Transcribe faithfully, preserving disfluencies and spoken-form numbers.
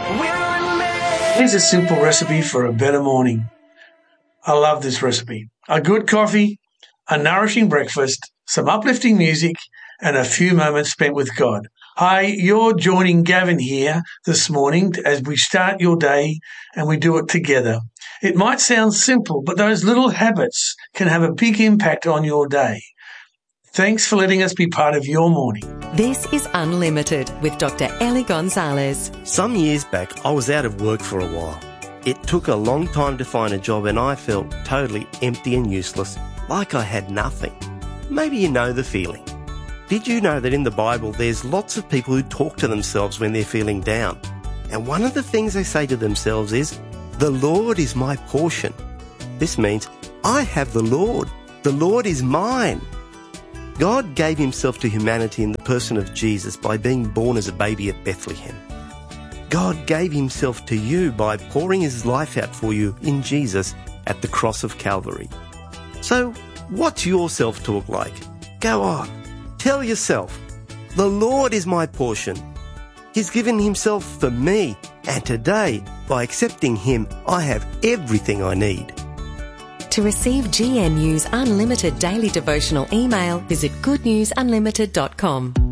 Here's a simple recipe for a better morning. I love this recipe. A good coffee, a nourishing breakfast, some uplifting music, and a few moments spent with God. Hi, you're joining Gavin here this morning as we start your day and we do it together. It might sound simple, but those little habits can have a big impact on your day. Thanks for letting us be part of your morning. This is Unlimited with Doctor Ellie Gonzalez. Some years back, I was out of work for a while. It took a long time to find a job and I felt totally empty and useless, like I had nothing. Maybe you know the feeling. Did you know that in the Bible there's lots of people who talk to themselves when they're feeling down? And one of the things they say to themselves is, "The Lord is my portion." This means, I have the Lord. The Lord is mine. God gave himself to humanity in the person of Jesus by being born as a baby at Bethlehem. God gave himself to you by pouring his life out for you in Jesus at the cross of Calvary. So, what's your self-talk like? Go on, tell yourself, the Lord is my portion. He's given himself for me, and today, by accepting him, I have everything I need. To receive G N U's Unlimited Daily Devotional email, visit good news unlimited dot com.